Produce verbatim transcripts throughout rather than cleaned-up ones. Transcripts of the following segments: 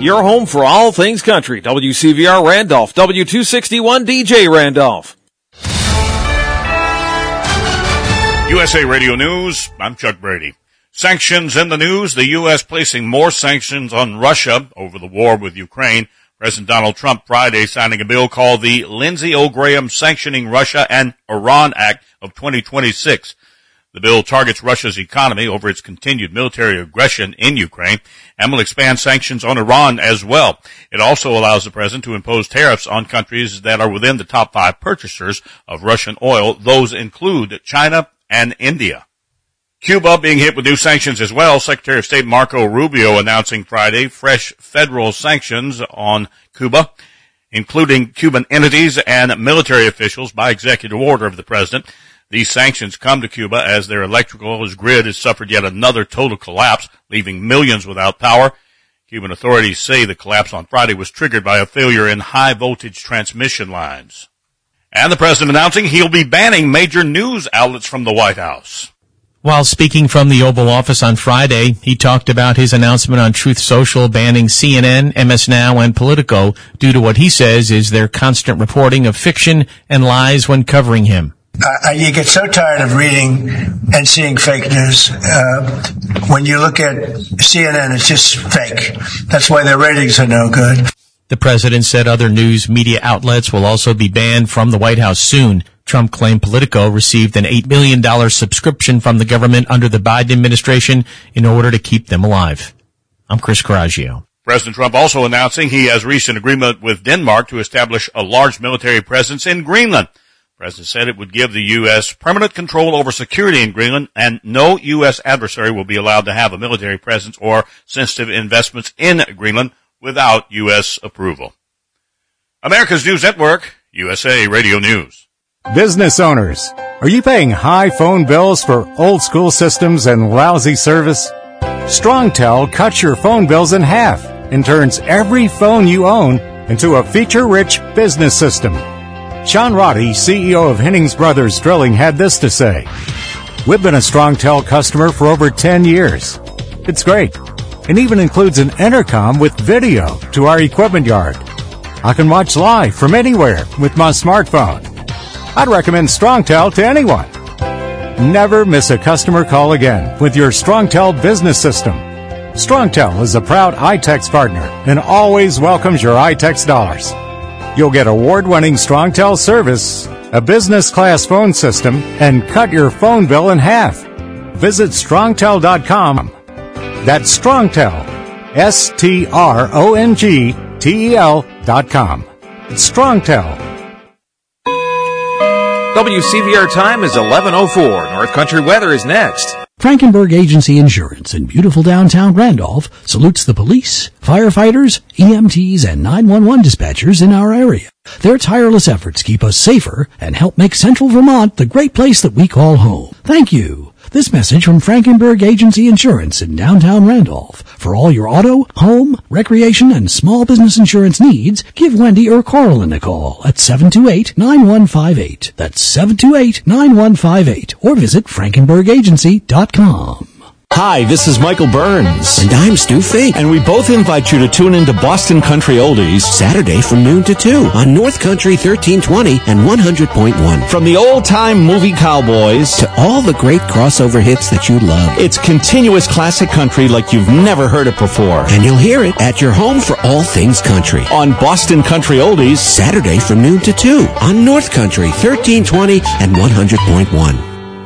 your home for all things country. W C V R Randolph, W two sixty-one D J Randolph. U S A Radio News, I'm Chuck Brady. Sanctions in the news, the U S placing more sanctions on Russia over the war with Ukraine. President Donald Trump Friday signing a bill called the Lindsey O. Graham Sanctioning Russia and Iran Act of twenty twenty-six. The bill targets Russia's economy over its continued military aggression in Ukraine and will expand sanctions on Iran as well. It also allows the president to impose tariffs on countries that are within the top five purchasers of Russian oil. Those include China and India. Cuba being hit with new sanctions as well. Secretary of State Marco Rubio announcing Friday fresh federal sanctions on Cuba, including Cuban entities and military officials by executive order of the president. These sanctions come to Cuba as their electrical grid has suffered yet another total collapse, leaving millions without power. Cuban authorities say the collapse on Friday was triggered by a failure in high-voltage transmission lines. And the president announcing he'll be banning major news outlets from the White House. While speaking from the Oval Office on Friday, he talked about his announcement on Truth Social banning C N N, M S Now, and Politico due to what he says is their constant reporting of fiction and lies when covering him. Uh, you get so tired of reading and seeing fake news. Uh, when you look at C N N, it's just fake. That's why their ratings are no good. The president said other news media outlets will also be banned from the White House soon. Trump claimed Politico received an eight million dollars subscription from the government under the Biden administration in order to keep them alive. I'm Chris Coraggio. President Trump also announcing he has reached an agreement with Denmark to establish a large military presence in Greenland. The president said it would give the U S permanent control over security in Greenland, and no U S adversary will be allowed to have a military presence or sensitive investments in Greenland without U S approval. America's News Network, U S A Radio News. Business owners, are you paying high phone bills for old school systems and lousy service? StrongTel cuts your phone bills in half and turns every phone you own into a feature-rich business system. Sean Roddy, C E O of Hennings Brothers Drilling, had this to say. We've been a StrongTel customer for over ten years. It's great. It even includes an intercom with video to our equipment yard. I can watch live from anywhere with my smartphone. I'd recommend StrongTel to anyone. Never miss a customer call again with your StrongTel business system. StrongTel is a proud iTex partner and always welcomes your iTex dollars. You'll get award-winning StrongTel service, a business-class phone system, and cut your phone bill in half. Visit strongtel dot com. That's StrongTel, S T R O N G T E L dot com. It's StrongTel. W C V R time is eleven oh four. North Country weather is next. Frankenberg Agency Insurance in beautiful downtown Randolph salutes the police, firefighters, E M Ts, and nine one one dispatchers in our area. Their tireless efforts keep us safer and help make Central Vermont the great place that we call home. Thank you. This message from Frankenberg Agency Insurance in downtown Randolph. For all your auto, home, recreation, and small business insurance needs, give Wendy or Carlin a call at seven two eight, nine one five eight. That's seven two eight, nine one five eight. Or visit frankenberg agency dot com. Hi, this is Michael Burns. And I'm Stu Fink. And we both invite you to tune into Boston Country Oldies Saturday from noon to two on North Country thirteen twenty and one hundred point one. From the old-time movie cowboys to all the great crossover hits that you love. It's continuous classic country like you've never heard it before. And you'll hear it at your home for all things country. On Boston Country Oldies Saturday from noon to two on North Country thirteen twenty and one hundred point one.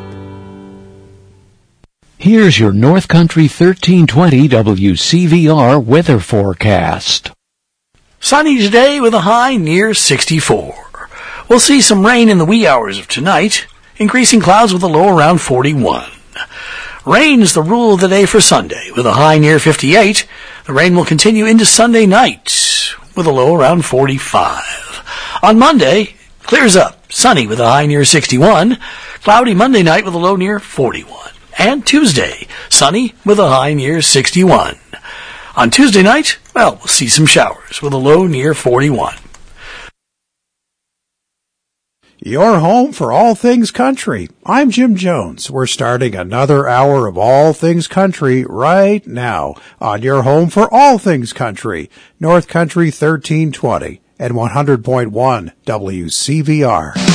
Here's your North Country thirteen twenty W C V R weather forecast. Sunny today with a high near sixty-four. We'll see some rain in the wee hours of tonight, increasing clouds with a low around forty-one. Rain is the rule of the day for Sunday with a high near fifty-eight. The rain will continue into Sunday night with a low around forty-five. On Monday, clears up, sunny with a high near sixty-one. Cloudy Monday night with a low near forty-one. And Tuesday, sunny with a high near sixty-one. On Tuesday night, well, we'll see some showers with a low near forty-one. Your home for all things country. I'm Jim Jones. We're starting another hour of all things country right now on your home for all things country, North Country thirteen twenty and one hundred point one W C V R.